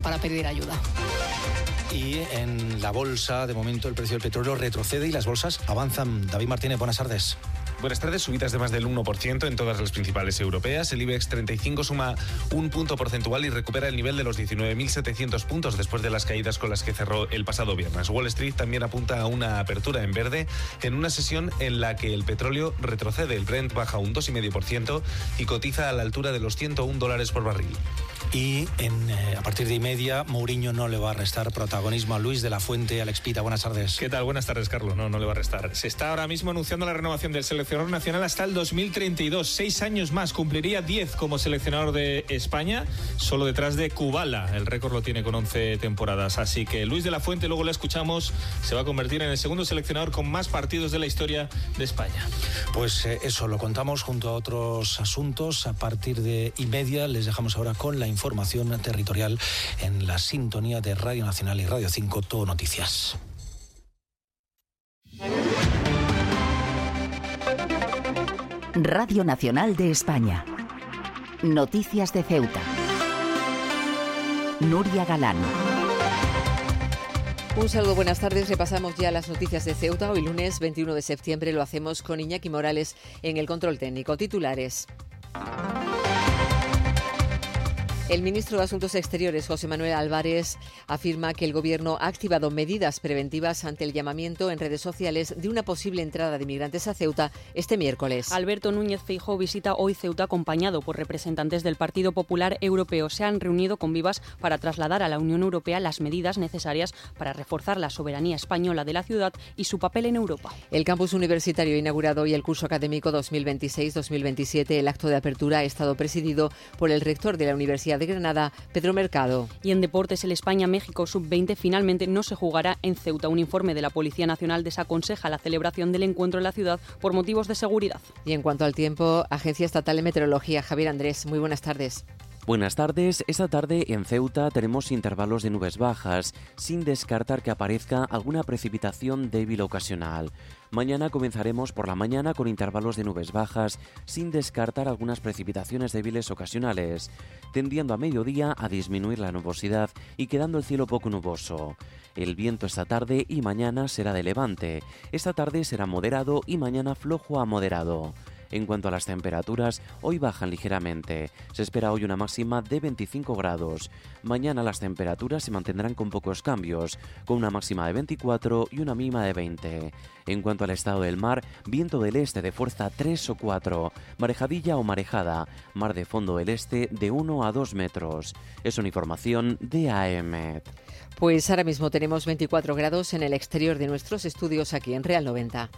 para pedir ayuda. Y en la bolsa, de momento, el precio del petróleo retrocede y las bolsas avanzan. David Martínez, buenas tardes. Buenas tardes, subidas de más del 1% en todas las principales europeas. El IBEX 35 suma un punto porcentual y recupera el nivel de los 19.700 puntos después de las caídas con las que cerró el pasado viernes. Wall Street también apunta a una apertura en verde en una sesión en la que el petróleo retrocede. El Brent baja un 2,5% y cotiza a la altura de los $101 por barril. Y a partir de y media, Mourinho no le va a restar protagonismo a Luis de la Fuente. Alex Pita, buenas tardes. ¿Qué tal? Buenas tardes, Carlos. No le va a restar. Se está ahora mismo anunciando la renovación del seleccionador nacional hasta el 2032. 6 años más. Cumpliría 10 como seleccionador de España, solo detrás de Kubala. El récord lo tiene con 11 temporadas. Así que Luis de la Fuente, luego le escuchamos, se va a convertir en el segundo seleccionador con más partidos de la historia de España. Pues eso, lo contamos junto a otros asuntos. A partir de y media les dejamos ahora con la información territorial en la sintonía de Radio Nacional y Radio 5, Todo Noticias. Radio Nacional de España. Noticias de Ceuta. Nuria Galán. Un saludo, buenas tardes. Repasamos ya las noticias de Ceuta. Hoy lunes 21 de septiembre lo hacemos con Iñaki Morales en el control técnico. Titulares. El ministro de Asuntos Exteriores, José Manuel Álvarez, afirma que el Gobierno ha activado medidas preventivas ante el llamamiento en redes sociales de una posible entrada de migrantes a Ceuta este miércoles. Alberto Núñez Feijóo visita hoy Ceuta acompañado por representantes del Partido Popular Europeo. Se han reunido con Vivas para trasladar a la Unión Europea las medidas necesarias para reforzar la soberanía española de la ciudad y su papel en Europa. El campus universitario ha inaugurado hoy el curso académico 2026-2027. El acto de apertura ha estado presidido por el rector de la Universidad de Granada, Pedro Mercado. Y en deportes, el España-México sub-20 finalmente no se jugará en Ceuta. Un informe de la Policía Nacional desaconseja la celebración del encuentro en la ciudad por motivos de seguridad. Y en cuanto al tiempo, Agencia Estatal de Meteorología, Javier Andrés, muy buenas tardes. Buenas tardes. Esta tarde en Ceuta tenemos intervalos de nubes bajas, sin descartar que aparezca alguna precipitación débil ocasional. Mañana comenzaremos por la mañana con intervalos de nubes bajas, sin descartar algunas precipitaciones débiles ocasionales, tendiendo a mediodía a disminuir la nubosidad y quedando el cielo poco nuboso. El viento esta tarde y mañana será de levante. Esta tarde será moderado y mañana flojo a moderado. En cuanto a las temperaturas, hoy bajan ligeramente. Se espera hoy una máxima de 25 grados. Mañana las temperaturas se mantendrán con pocos cambios, con una máxima de 24 y una mínima de 20. En cuanto al estado del mar, viento del este de fuerza 3 o 4, marejadilla o marejada, mar de fondo del este de 1 a 2 metros. Es una información de AEMET. Pues ahora mismo tenemos 24 grados en el exterior de nuestros estudios aquí en Real 90.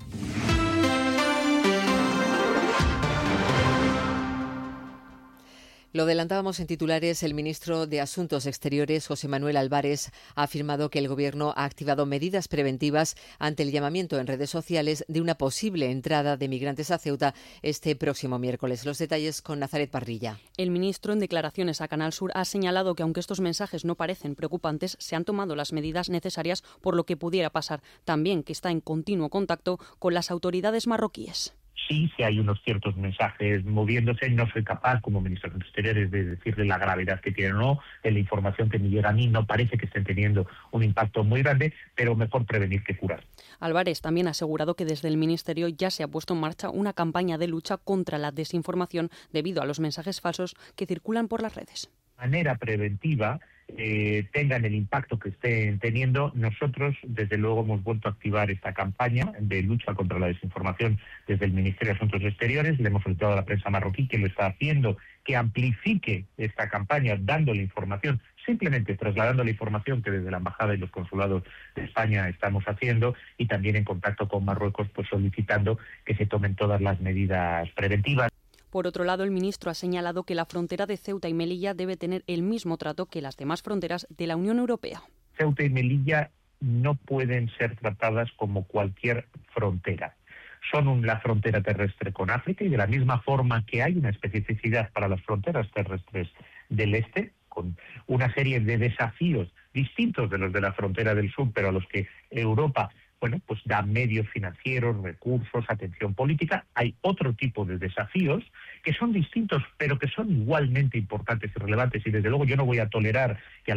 Lo adelantábamos en titulares, el ministro de Asuntos Exteriores, José Manuel Álvarez, ha afirmado que el Gobierno ha activado medidas preventivas ante el llamamiento en redes sociales de una posible entrada de migrantes a Ceuta este próximo miércoles. Los detalles con Nazaret Parrilla. El ministro, en declaraciones a Canal Sur, ha señalado que aunque estos mensajes no parecen preocupantes, se han tomado las medidas necesarias por lo que pudiera pasar. También que está en continuo contacto con las autoridades marroquíes. Sí hay unos ciertos mensajes moviéndose. No soy capaz, como ministro de Exteriores, de decirle la gravedad que tienen o no. De la información que me llega a mí no parece que estén teniendo un impacto muy grande, pero mejor prevenir que curar. Álvarez también ha asegurado que desde el Ministerio ya se ha puesto en marcha una campaña de lucha contra la desinformación debido a los mensajes falsos que circulan por las redes. De manera preventiva, tengan el impacto que estén teniendo. Nosotros, desde luego, hemos vuelto a activar esta campaña de lucha contra la desinformación desde el Ministerio de Asuntos Exteriores. Le hemos solicitado a la prensa marroquí, que lo está haciendo, que amplifique esta campaña dándole información, simplemente trasladando la información que desde la Embajada y los consulados de España estamos haciendo, y también en contacto con Marruecos, pues solicitando que se tomen todas las medidas preventivas. Por otro lado, el ministro ha señalado que la frontera de Ceuta y Melilla debe tener el mismo trato que las demás fronteras de la Unión Europea. Ceuta y Melilla no pueden ser tratadas como cualquier frontera. Son la frontera terrestre con África, y de la misma forma que hay una especificidad para las fronteras terrestres del este, con una serie de desafíos distintos de los de la frontera del sur, pero a los que Europa pues da medios financieros, recursos, atención política. Hay otro tipo de desafíos que son distintos, pero que son igualmente importantes y relevantes, y desde luego yo no voy a tolerar que